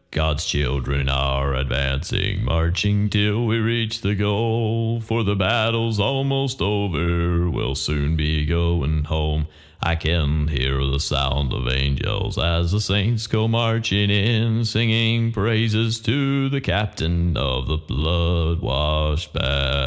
God's children are advancing, marching till we reach the goal. For the battle's almost over, we'll soon be going home. I can hear the sound of angels as the saints go marching in, singing praises to the captain of the blood-washed band.